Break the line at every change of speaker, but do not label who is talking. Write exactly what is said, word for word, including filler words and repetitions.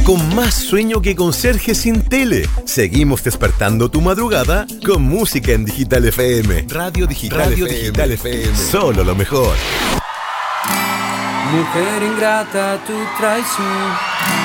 con más sueño que conserje sin tele. Seguimos despertando tu madrugada con música en Digital F M. Radio Digital, Radio F M. Digital F M. Solo lo mejor.
Mujer ingrata, tu traición